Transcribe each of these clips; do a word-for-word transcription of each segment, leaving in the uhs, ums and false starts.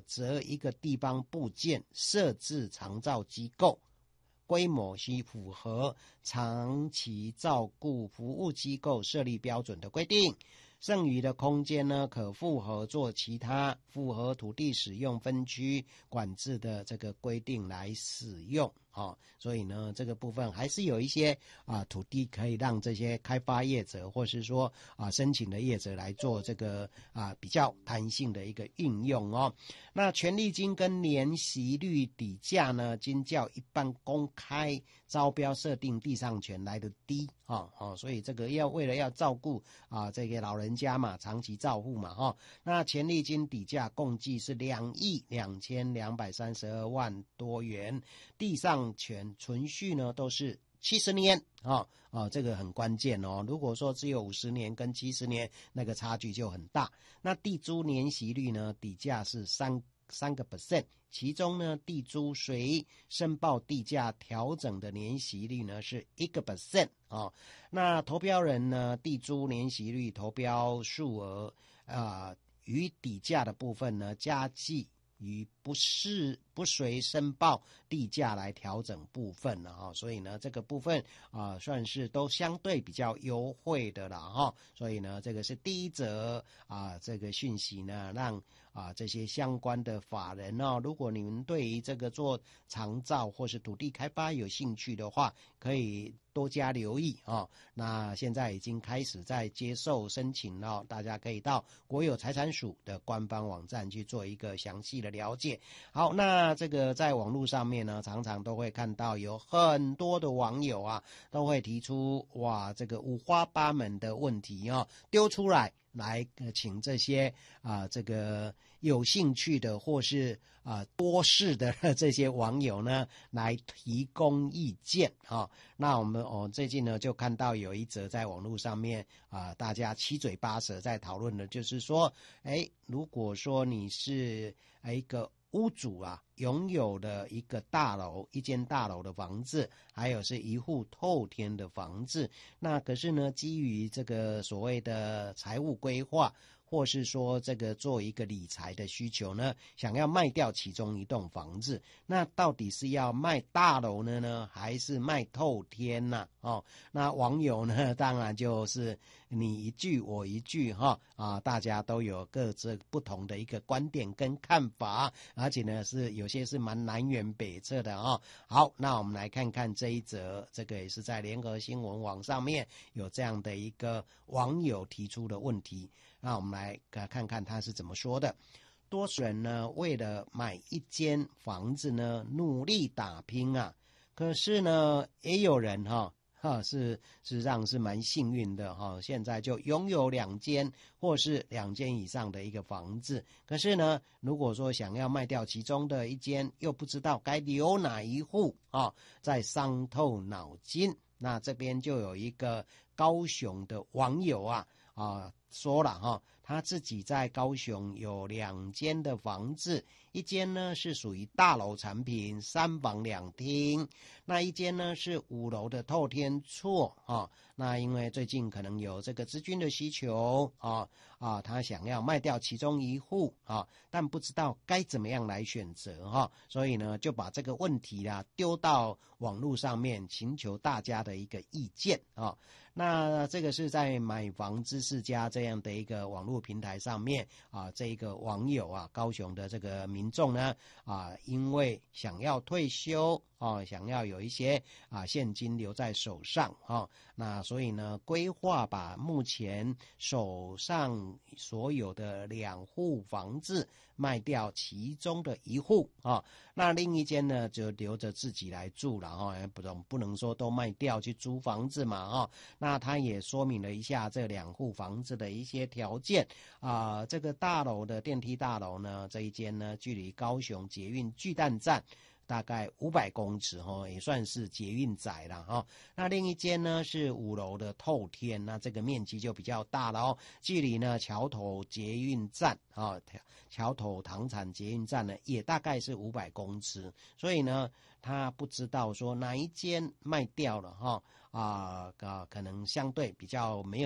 择一个地方部件设置长照机构，规模需符合长期照顾服务机构设立标准的规定，剩余的空间呢，可复合做其他符合土地使用分区管制的这个规定来使用。哦，所以呢，这个部分还是有一些啊土地可以让这些开发业者或是说啊申请的业者来做这个啊比较弹性的一个运用哦。那权利金跟年息率底价呢，均较一般公开招标设定地上权来的低哦哦，所以这个要为了要照顾啊这个老人家嘛，长期照护嘛哈、哦。那权利金底价共计是两亿两千两百三十二万多元，地上权存续呢都是七十年啊啊、哦，这个很关键哦。如果说只有五十年跟七十年，那个差距就很大。那地租年息率呢，底价是三三个 percent， 其中呢，地租随申报地价调整的年息率呢是一个 percent 啊。那投标人呢，地租年息率投标数额啊与底价的部分呢加计与不是不随申报地价来调整部分了哈，所以呢这个部分啊、呃、算是都相对比较优惠的了哈，所以呢这个是第一则啊、呃、这个讯息呢，让啊、呃、这些相关的法人哦，如果你们对于这个做长照或是土地开发有兴趣的话，可以多加留意啊、哦。那现在已经开始在接受申请了，大家可以到国有财产署的官方网站去做一个详细的了解。好，那这个在网络上面呢，常常都会看到有很多的网友啊，都会提出哇，这个五花八门的问题啊、哦，丢出来。来、呃、请这些啊、呃、这个有兴趣的或是啊、呃、多事的这些网友呢来提供意见啊、哦。那我们哦最近呢就看到有一则在网络上面啊、呃、大家七嘴八舌在讨论的，就是说，哎，如果说你是一个屋主啊，拥有的一个大楼，一间大楼的房子，还有是一户透天的房子，那可是呢，基于这个所谓的财务规划，或是说这个做一个理财的需求呢，想要卖掉其中一栋房子，那到底是要卖大楼呢呢，还是卖透天呢、啊？哦，那网友呢，当然就是你一句我一句哈啊，大家都有各自不同的一个观点跟看法，而且呢是有些是蛮南辕北辙的哦。好，那我们来看看这一则，这个也是在联合新闻网上面有这样的一个网友提出的问题。那我们来看看他是怎么说的。多数人呢，为了买一间房子呢，努力打拼啊。可是呢，也有人哈、哈是事实上是蛮幸运的哈，现在就拥有两间或是两间以上的一个房子。可是呢，如果说想要卖掉其中的一间，又不知道该留哪一户啊，在伤透脑筋。那这边就有一个高雄的网友啊啊说了哈，他自己在高雄有两间的房子，一间呢是属于大楼产品，三房两厅，那一间呢是五楼的透天厝啊。那因为最近可能有这个资金的需求啊啊，他想要卖掉其中一户啊，但不知道该怎么样来选择哈、啊，所以呢就把这个问题啦丢到网络上面，请求大家的一个意见啊。那这个是在买房知识家这样的一个网络平台上面啊，这一个网友啊，高雄的这个民众呢啊，因为想要退休啊，想要有一些啊现金留在手上啊，那所以呢规划把目前手上所有的两户房子卖掉其中的一户啊，那另一间呢就留着自己来住了哈，不能不能说都卖掉去租房子嘛哈。那他也说明了一下这两户房子的一些条件啊、呃，这个大楼的电梯大楼呢，这一间呢距离高雄捷运巨蛋站大概五百公尺哈，也算是捷运宅了哈。那另一间呢是五楼的透天，那这个面积就比较大了哦，距离呢桥头捷运站啊，桥头糖厂捷运站呢也大概是五百公尺，所以呢他不知道说哪一间卖掉了哈啊啊，可能相对比较没有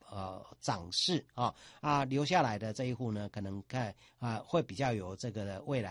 呃长势啊啊留下来的这一户呢，可能看啊会比较有这个未来